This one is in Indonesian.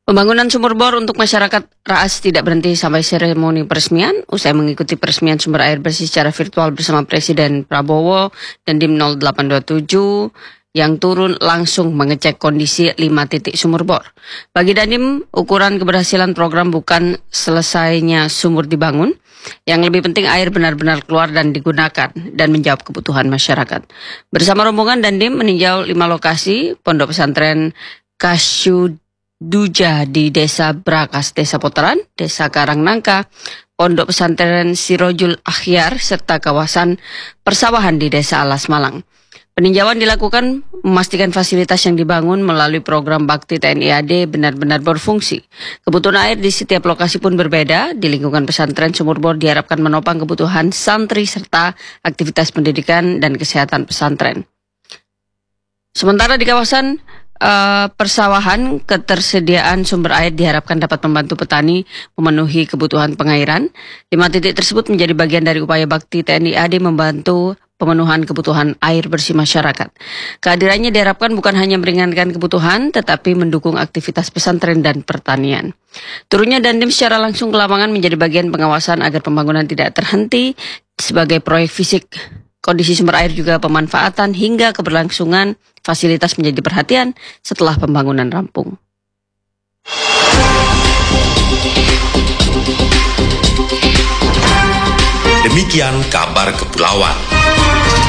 Pembangunan sumur bor untuk masyarakat Raas tidak berhenti sampai seremoni peresmian. Usai mengikuti peresmian sumber air bersih secara virtual bersama Presiden Prabowo dan Dim 0827 yang turun langsung mengecek kondisi 5 titik sumur bor. Bagi Dandim, ukuran keberhasilan program bukan selesainya sumur dibangun. Yang lebih penting air benar-benar keluar dan digunakan dan menjawab kebutuhan masyarakat. Bersama rombongan Dandim meninjau 5 lokasi pondok pesantren Kasyuduja di Desa Brakas, Desa Poteran, Desa Karangnangka, Pondok Pesantren Sirojul Akhyar, serta kawasan persawahan di Desa Alas Malang. Peninjauan dilakukan memastikan fasilitas yang dibangun melalui program Bakti TNI AD benar-benar berfungsi. Kebutuhan air di setiap lokasi pun berbeda. Di lingkungan pesantren, sumur bor diharapkan menopang kebutuhan santri serta aktivitas pendidikan dan kesehatan pesantren. Sementara di kawasan persawahan, ketersediaan sumber air diharapkan dapat membantu petani memenuhi kebutuhan pengairan. 5 titik tersebut menjadi bagian dari upaya Bakti TNI AD membantu pemenuhan kebutuhan air bersih masyarakat. Kehadirannya diharapkan bukan hanya meringankan kebutuhan, tetapi mendukung aktivitas pesantren dan pertanian. Turunnya Dandim secara langsung ke lapangan menjadi bagian pengawasan agar pembangunan tidak terhenti sebagai proyek fisik. Kondisi sumber air juga pemanfaatan hingga keberlangsungan fasilitas menjadi perhatian setelah pembangunan rampung. Demikian kabar Kepulauan.